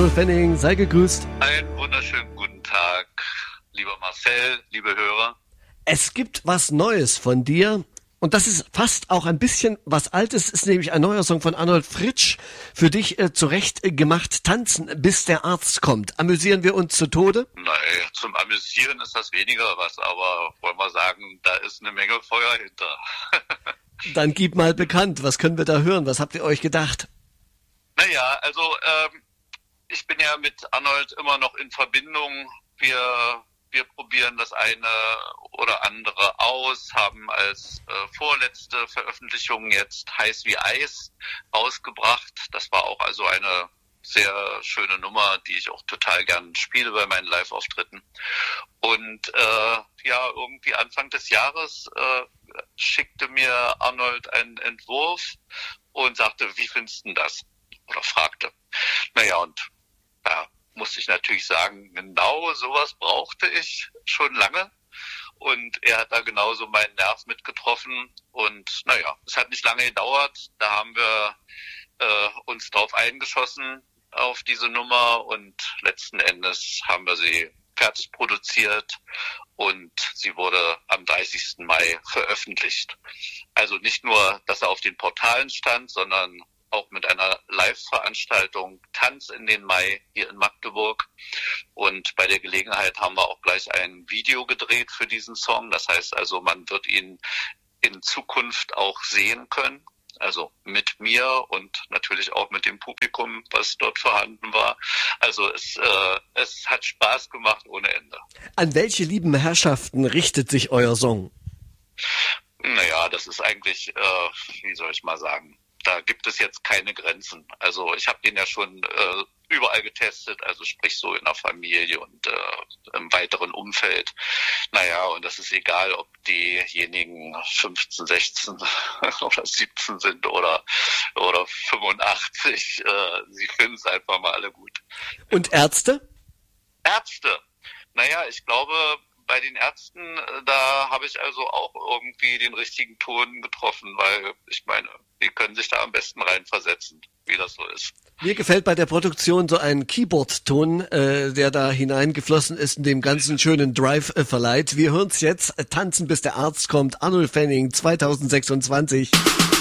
Arnold Fanning, sei gegrüßt. Einen wunderschönen guten Tag, lieber Marcel, liebe Hörer. Es gibt was Neues von dir und das ist fast auch ein bisschen was Altes, ist nämlich ein neuer Song von Arnold Fritsch, für dich zurecht gemacht, Tanzen, bis der Arzt kommt. Amüsieren wir uns zu Tode? Nein, zum Amüsieren ist das weniger was, aber wollen wir sagen, da ist eine Menge Feuer hinter. Dann gib mal bekannt, was können wir da hören, was habt ihr euch gedacht? Naja, also ich bin ja mit Arnold immer noch in Verbindung. Wir probieren das eine oder andere aus, haben als vorletzte Veröffentlichung jetzt Heiß wie Eis rausgebracht. Das war auch also eine sehr schöne Nummer, die ich auch total gern spiele bei meinen Live-Auftritten. Und ja, irgendwie Anfang des Jahres schickte mir Arnold einen Entwurf und sagte, wie findest du das? Oder fragte. Naja, und da musste ich natürlich sagen, genau sowas brauchte ich schon lange. Und er hat da genauso meinen Nerv mitgetroffen. Und naja, es hat nicht lange gedauert. Da haben wir uns drauf eingeschossen auf diese Nummer. Und letzten Endes haben wir sie fertig produziert. Und sie wurde am 30. Mai veröffentlicht. Also nicht nur, dass er auf den Portalen stand, sondern auch mit einer Live-Veranstaltung Tanz in den Mai hier in Magdeburg. Und bei der Gelegenheit haben wir auch gleich ein Video gedreht für diesen Song. Das heißt also, man wird ihn in Zukunft auch sehen können. Also mit mir und natürlich auch mit dem Publikum, was dort vorhanden war. Also es hat Spaß gemacht ohne Ende. An welche lieben Herrschaften richtet sich euer Song? Naja, das ist eigentlich, wie soll ich mal sagen, da gibt es jetzt keine Grenzen. Also ich habe den ja schon überall getestet, also sprich so in der Familie und im weiteren Umfeld. Naja, und das ist egal, ob diejenigen 15, 16 oder 17 sind oder 85. Sie finden es einfach mal alle gut. Und Ärzte? Ärzte? Naja, ich glaube, bei den Ärzten, da habe ich also auch irgendwie den richtigen Ton getroffen, weil ich meine, die können sich da am besten reinversetzen, wie das so ist. Mir gefällt bei der Produktion so ein Keyboard-Ton, der da hineingeflossen ist und dem ganzen schönen Drive verleiht. Wir hören's jetzt, Tanzen bis der Arzt kommt, Arnold Fanning 2026.